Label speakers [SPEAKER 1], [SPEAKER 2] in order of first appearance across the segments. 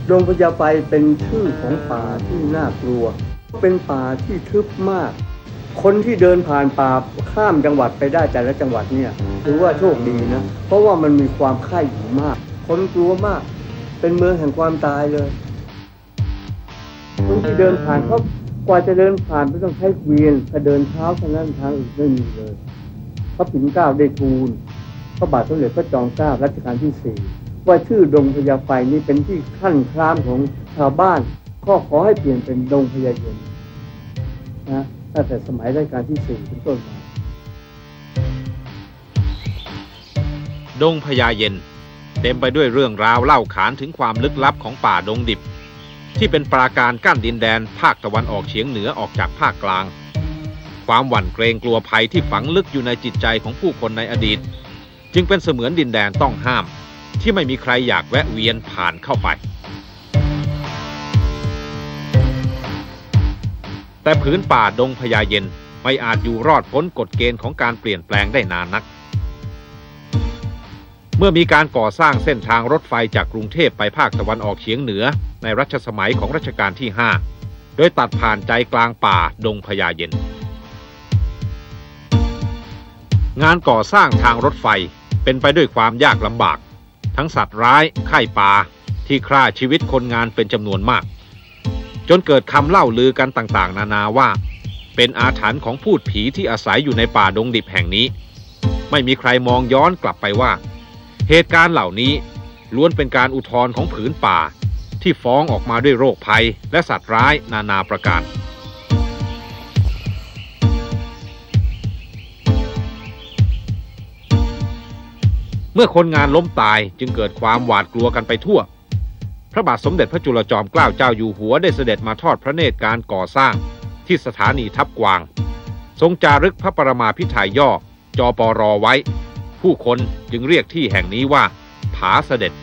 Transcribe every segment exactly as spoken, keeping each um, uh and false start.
[SPEAKER 1] ดงพญาไฟเป็นชื่อของป่าที่น่ากลัวเป็นป่าที่ทึบมากคนที่เดินผ่านป่าข้ามจังหวัดไปได้แต่ละจังหวัดเนี่ยถือว่าโชคดีนะเพราะว่ามันมีความใคร่อยู่มากคนกลัวมากเป็นเมืองแห่งความตายเลยคนที่เดินผ่านเขากว่าจะเดินผ่านไม่ต้องใช้เกวียนถ้าเดินเท้าเท่านั้นทางอื่นไม่มีเลยพระปิ่นเกล้าได้ทูลพระบาทสมเด็จพระจอมเกล้ารัชกาลที่สี่ว่าชื่อดงพญาไฟนี้เป็นที่ขั้นครามของชาวบ้านก็ขอให้เปลี่ยนเป็นดงพญาเย็นนะตั้งแต่สมัยรัชกาลที่สี่เป็นต้นมา
[SPEAKER 2] ดงพญาเย็นเต็มไปด้วยเรื่องราวเล่าขานถึงความลึกลับของป่าดงดิบที่เป็นปราการกั้นดินแดนภาคตะวันออกเฉียงเหนือออกจากภาคกลางความหวั่นเกรงกลัวภัยที่ฝังลึกอยู่ในจิตใจของผู้คนในอดีตจึงเป็นเสมือนดินแดนต้องห้ามที่ไม่มีใครอยากแวะเวียนผ่านเข้าไปแต่ผืนป่าดงพญาเย็นไม่อาจอยู่รอดพ้นกฎเกณฑ์ของการเปลี่ยนแปลงได้นานนักเมื่อมีการก่อสร้างเส้นทางรถไฟจากกรุงเทพไปภาคตะวันออกเฉียงเหนือในรัชสมัยของรัชกาลที่ห้าโดยตัดผ่านใจกลางป่าดงพญาเย็นงานก่อสร้างทางรถไฟเป็นไปด้วยความยากลำบากทั้งสัตว์ร้ายไข้ป่าที่ฆ่าชีวิตคนงานเป็นจำนวนมากจนเกิดคำเล่าลือกันต่างๆนานาว่าเป็นอาถรรพ์ของพูดผีที่อาศัยอยู่ในป่าดงดิบแห่งนี้ไม่มีใครมองย้อนกลับไปว่าเหตุการณ์เหล่านี้ล้วนเป็นการอุทธรณ์ของผืนป่าที่ฟ้องออกมาด้วยโรคภัยและสัตว์ร้ายนานาประการเมื่อคนงานล้มตายจึงเกิดความหวาดกลัวกันไปทั่วพระบาทสมเด็จพระจุลจอมเกล้าเจ้าอยู่หัวได้เสด็จมาทอดพระเนตรการก่อสร้างที่สถานีทับกวางทรงจารึกพระปรมาภิไธยย่อจปรไว้ผู้คนจึงเรียกที่แห่งนี้ว่าผาเสด็จ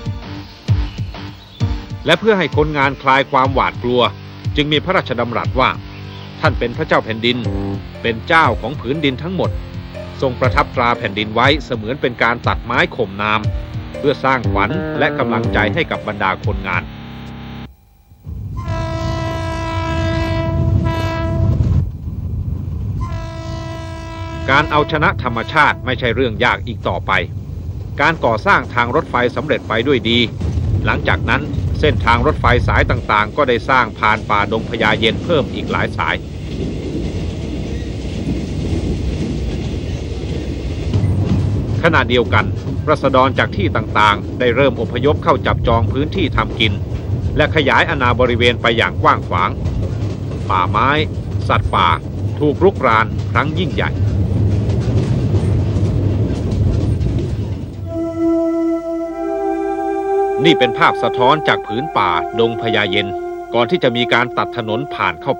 [SPEAKER 2] และเพื่อให้คนงานคลายความหวาดกลัวจึงมีพระราชดำรัสว่าท่านเป็นพระเจ้าแผ่นดินเป็นเจ้าของผืนดินทั้งหมดทรงประทับตราแผ่นดินไว้เสมือนเป็นการตัดไม้ข่มนามเพื่อสร้างขวัญและกำลังใจให้กับบรรดาคนงานการเอาชนะธรรมชาติไม่ใช่เรื่องยากอีกต่อไปการก่อสร้างทางรถไฟสำเร็จไปด้วยดีหลังจากนั้นเส้นทางรถไฟสายต่างๆก็ได้สร้างผ่านป่าดงพญาเย็นเพิ่มอีกหลายสายขณะเดียวกันราษฎรจากที่ต่างๆได้เริ่มอพยพเข้าจับจองพื้นที่ทำกินและขยายอาณาบริเวณไปอย่างกว้างขวางป่าไม้สัตว์ป่าถูกรุกรานครั้งยิ่งใหญ่นี่เป็นภาพสะท้อนจากผืนป่าดงพญาเย็นก่อนที่จะมีการตัดถนนผ่านเข้าไป